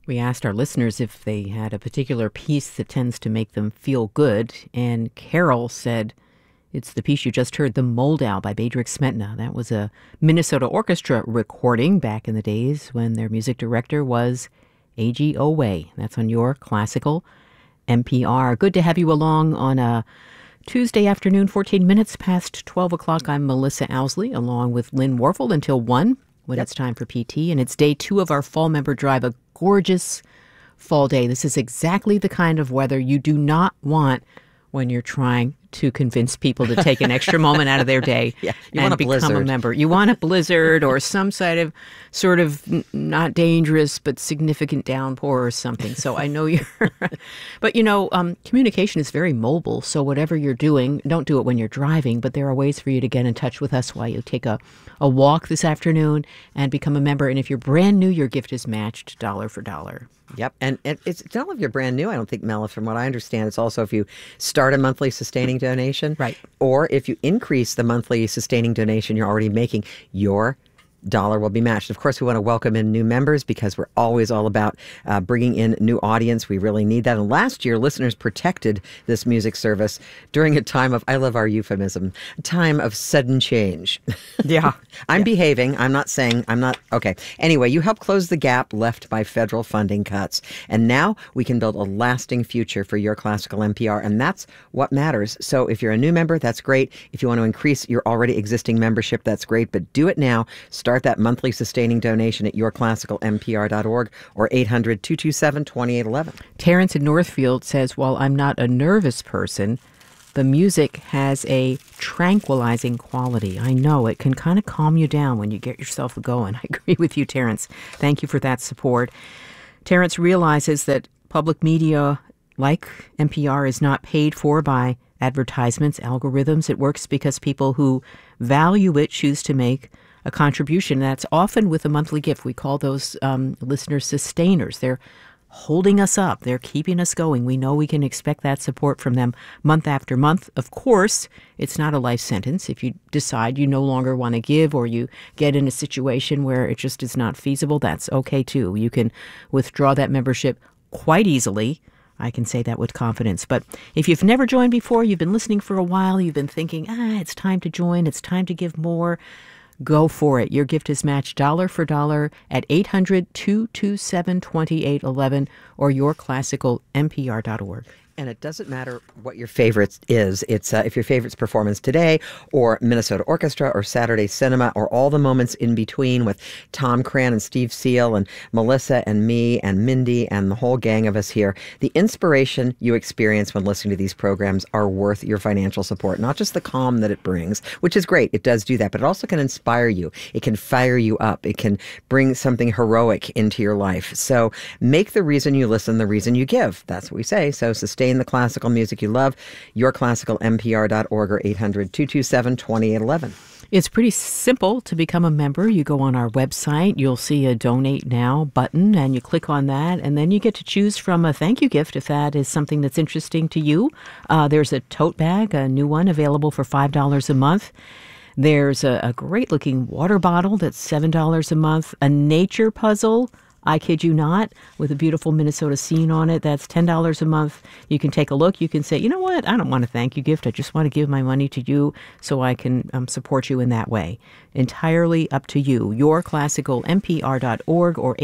We asked our listeners if they had a particular piece that tends to make them feel good, and Carol said it's the piece you just heard, The Moldau by Bedřich Smetana. That was a Minnesota Orchestra recording back in the days when their music director was A.G. Oway. That's on your classical NPR. Good to have you along on a Tuesday afternoon, 14 minutes past 12 o'clock. I'm Melissa Owsley, along with Lynn Warfel until 1 when it's time for PT. And it's day 2 of our Fall Member Drive, a gorgeous fall day. This is exactly the kind of weather you do not want when you're trying to convince people to take an extra moment out of their day and become a member. You want a blizzard or some sort of not dangerous but significant downpour or something. So I know you're, but communication is very mobile. So whatever you're doing, don't do it when you're driving, but there are ways for you to get in touch with us while you take a walk this afternoon and become a member. And if you're brand new, your gift is matched dollar for dollar. Yep. And it's not if you're brand new, I don't think, Mel, from what I understand. It's also if you start a monthly sustaining donation. Right. Or if you increase the monthly sustaining donation you're already making, your dollar will be matched. Of course, we want to welcome in new members because we're always all about bringing in new audience. We really need that. And last year, listeners protected this music service during a time of, I love our euphemism, a time of sudden change. Yeah. I'm behaving. I'm not. Okay. Anyway, you helped close the gap left by federal funding cuts. And now we can build a lasting future for your classical NPR. And that's what matters. So if you're a new member, that's great. If you want to increase your already existing membership, that's great. But do it now. Start that monthly sustaining donation at yourclassicalnpr.org or 800-227-2811. Terrence in Northfield says, while I'm not a nervous person, the music has a tranquilizing quality. I know it can kind of calm you down when you get yourself going. I agree with you, Terrence. Thank you for that support. Terrence realizes that public media like NPR is not paid for by advertisements, algorithms. It works because people who value it choose to make a contribution. That's often with a monthly gift. We call those listeners sustainers. They're holding us up. They're keeping us going. We know we can expect that support from them month after month. Of course, it's not a life sentence. If you decide you no longer want to give or you get in a situation where it just is not feasible, that's okay too. You can withdraw that membership quite easily. I can say that with confidence. But if you've never joined before, you've been listening for a while, you've been thinking, it's time to join, it's time to give more, go for it. Your gift is matched dollar for dollar at 800-227-2811 or yourclassicalnpr.org. And it doesn't matter what your favorite is. It's if your favorite's Performance Today or Minnesota Orchestra or Saturday Cinema or all the moments in between with Tom Cran and Steve Seal and Melissa and me and Mindy and the whole gang of us here. The inspiration you experience when listening to these programs are worth your financial support, not just the calm that it brings, which is great. It does do that, but it also can inspire you. It can fire you up. It can bring something heroic into your life. So make the reason you listen the reason you give. That's what we say. So sustain the classical music you love. yourclassicalnpr.org or 800-227-2811. It's pretty simple to become a member. You go on our website, you'll see a Donate Now button, and you click on that, and then you get to choose from a thank you gift if that is something that's interesting to you. There's a tote bag, a new one, available for $5 a month. There's a great-looking water bottle that's $7 a month, a nature puzzle, I kid you not, with a beautiful Minnesota scene on it. That's $10 a month. You can take a look. You can say, you know what? I don't want a thank you gift. I just want to give my money to you so I can support you in that way. Entirely up to you. yourclassicalnpr.org or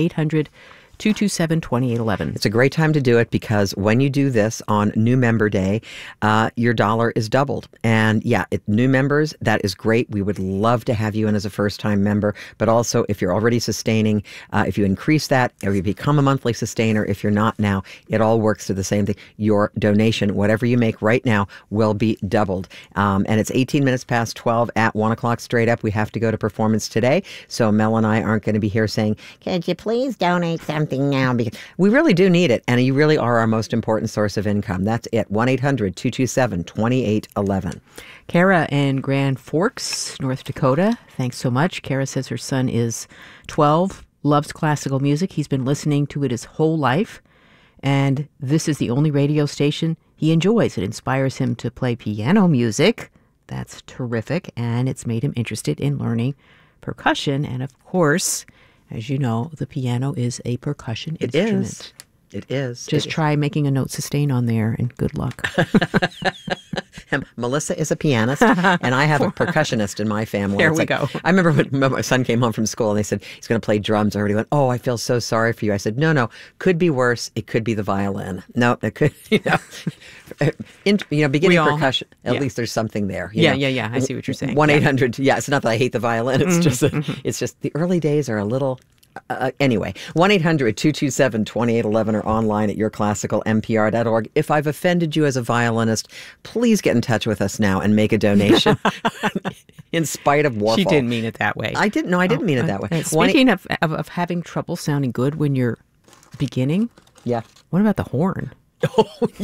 800-227-2811. It's a great time to do it because when you do this on New Member Day, your dollar is doubled. And new members, that is great. We would love to have you in as a first-time member. But also, if you're already sustaining, if you increase that or you become a monthly sustainer, if you're not now, it all works to the same thing. Your donation, whatever you make right now, will be doubled. And it's 18 minutes past 12 at 1 o'clock straight up. We have to go to Performance Today. So Mel and I aren't going to be here saying, could you please donate something now, because we really do need it, and you really are our most important source of income. That's it. 1-800-227-2811. Kara in Grand Forks, North Dakota. Thanks so much. Kara says her son is 12, loves classical music. He's been listening to it his whole life, and this is the only radio station he enjoys. It inspires him to play piano music. That's terrific, and it's made him interested in learning percussion. And of course, As you know, the piano is a percussion It instrument. is. It is. Just try making a note sustain on there, and good luck. Melissa is a pianist, and I have a percussionist in my family. There It's we like, go. I remember when my son came home from school, and they said he's going to play drums. Everybody went, "Oh, I feel so sorry for you." I said, "No, could be worse. It could be the violin. No, it could, beginning all- percussion. At yeah. least there's something there. you Yeah, know. yeah. I see what you're saying. 1-800. Yeah, it's not that I hate the violin. It's just it's just the early days are a little. Anyway, 1-800-227-2811 or online at yourclassicalmpr.org. If I've offended you as a violinist, please get in touch with us now and make a donation. In spite of Warfel. She didn't mean it that way. I didn't mean it that way. Speaking of having trouble sounding good when you're beginning, Yeah. what about the horn?